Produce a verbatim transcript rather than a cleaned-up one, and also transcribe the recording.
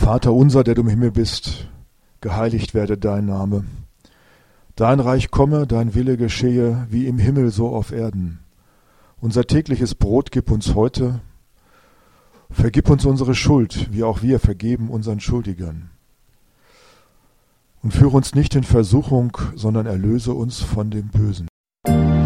Vater unser, der du im Himmel bist, geheiligt werde dein Name. Dein Reich komme, dein Wille geschehe, wie im Himmel so auf Erden. Unser tägliches Brot gib uns heute. Vergib uns unsere Schuld, wie auch wir vergeben unseren Schuldigern. Und führe uns nicht in Versuchung, sondern erlöse uns von dem Bösen.